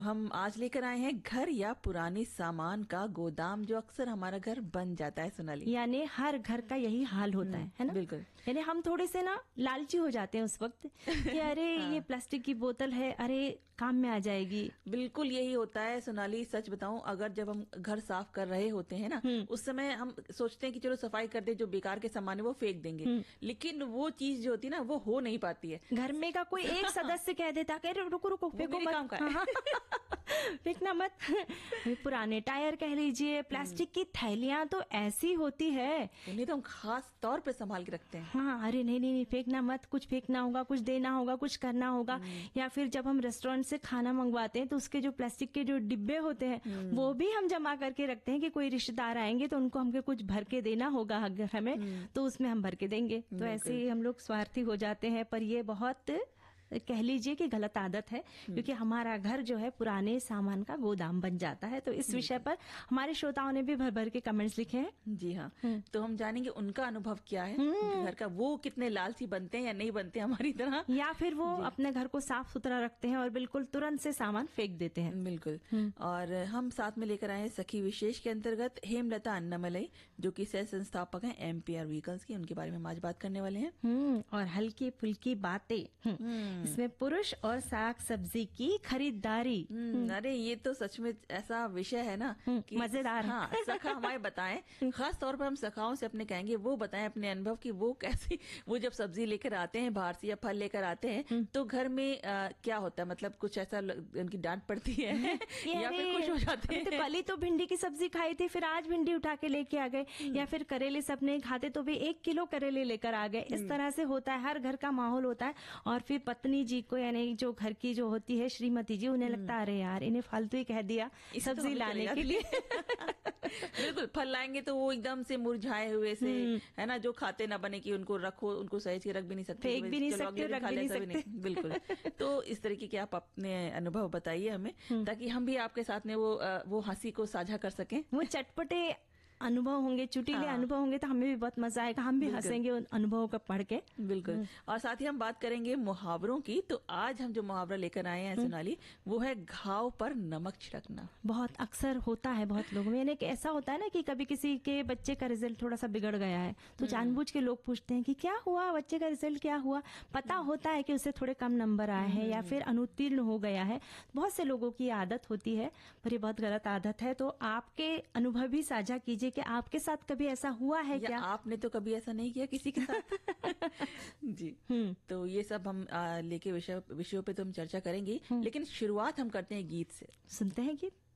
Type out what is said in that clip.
हम आज लेकर आए हैं घर या पुरानी सामान का गोदाम, जो अक्सर हमारा घर बन जाता है सोनाली। यानी हर घर का यही हाल होता है ना? बिल्कुल। यानी हम थोड़े से ना लालची हो जाते हैं उस वक्त कि अरे ये प्लास्टिक की बोतल है, अरे काम में आ जाएगी। बिल्कुल यही होता है सोनाली। सच बताऊं, अगर जब हम घर साफ कर रहे होते हैं ना, उस समय हम सोचते हैं कि चलो सफाई कर दे, जो बेकार के सामान है वो फेंक देंगे, लेकिन वो चीज जो होती है ना वो हो नहीं पाती है। घर में का कोई एक सदस्य कह देता कि रुको रुको फेंको मत, काम का है। फेंकना मत। पुराने टायर कह लीजिए, प्लास्टिक की थैलियां तो ऐसी होती है, उन्हें तो हम खास तौर पे संभाल के रखते हैं। हाँ, अरे नहीं नहीं नहीं फेंकना मत, कुछ फेंकना होगा, कुछ देना होगा, कुछ करना होगा। या फिर जब हम रेस्टोरेंट से खाना मंगवाते हैं तो उसके जो प्लास्टिक के जो डिब्बे होते हैं वो भी हम जमा करके रखते हैं कि कोई रिश्तेदार आएंगे तो उनको हमको कुछ भर के देना होगा हमें, तो उसमें हम भर के देंगे। तो ऐसे ही हम लोग स्वार्थी हो जाते हैं, पर ये बहुत कह लीजिए कि गलत आदत है, क्योंकि हमारा घर जो है पुराने सामान का गोदाम बन जाता है। तो इस विषय पर हमारे श्रोताओं ने भी भर भर के कमेंट्स लिखे हैं। जी हाँ, तो हम जानेंगे उनका अनुभव क्या है घर का। वो कितने लालची बनते हैं या नहीं बनते हमारी तरह, या फिर वो अपने घर को साफ सुथरा रखते हैं और बिल्कुल तुरंत से सामान फेंक देते हैं। बिल्कुल। और हम साथ में लेकर आए सखी विशेष के अंतर्गत हेमलता अन्नामलई, जो कि सह संस्थापक हैं एमपीआर व्हीकल्स की। उनके बारे में हम आज बात करने वाले हैं। और हल्की फुल्की बातें, इसमें पुरुष और साग सब्जी की खरीदारी। अरे ये तो सच में ऐसा विषय है ना कि मजेदार। हाँ, सखा हमारे बताएं। खास तौर पर हम सखाओं से अपने कहेंगे, वो बताएं अपने अनुभव कि वो कैसे, वो जब सब्जी लेकर आते हैं बाहर से या फल लेकर आते हैं तो घर में क्या होता है, मतलब कुछ ऐसा उनकी डांट पड़ती है या फिर खुश हो जाते हैं। तो कल ही तो भिंडी की सब्जी खाई थी, फिर आज भिंडी उठा के लेके आ गए। या फिर करेले सब नहीं खाते तो भी 1 किलो करेले लेकर आ गए। इस तरह से होता है, हर घर का माहौल होता है। और फिर पत्नी जी को, यानी जो घर की जो होती है श्रीमती जी, उन्हें लगता है अरे यार इन्हें फालतू ही कह दिया सब्जी लाने के लिए। बिल्कुल, फल लाएंगे तो वो एकदम से मुरझाए हुए से, है ना, जो खाते ना बने कि उनको रखो, उनको सहेज के रख भी नहीं सकते, फेंक भी नहीं सकते, रख भी नहीं सकते। बिल्कुल। तो इस तरीके के आप अपने अनुभव बताइए हमें, ताकि हम भी आपके साथ में वो हंसी को साझा कर सकें। वो चटपटे अनुभव होंगे, चुटीले अनुभव होंगे, तो हमें भी बहुत मजा आएगा, हम भी हंसेंगे उन अनुभवों को पढ़ के। बिल्कुल। और साथ ही हम बात करेंगे मुहावरों की। तो आज हम जो मुहावरा लेकर आए हैं सोनाली, वो है घाव पर नमक छिड़कना। बहुत अक्सर होता है बहुत लोगों में, यानी कि ऐसा होता है ना कि कभी किसी के बच्चे का रिजल्ट थोड़ा सा बिगड़ गया है तो जानबूझ के लोग पूछते हैं कि क्या हुआ, बच्चे का रिजल्ट क्या हुआ। पता होता है कि उसे थोड़े कम नंबर आए हैं या फिर अनुत्तीर्ण हो गया है। बहुत से लोगों की आदत होती है, पर ये बहुत गलत आदत है। तो आपके अनुभव भी साझा कीजिए कि आपके साथ कभी ऐसा हुआ है क्या? आपने तो कभी ऐसा नहीं किया किसी के साथ? जी। तो ये सब हम लेके विषयों पे तो हम चर्चा करेंगे, लेकिन शुरुआत हम करते हैं गीत से। सुनते हैं गीत।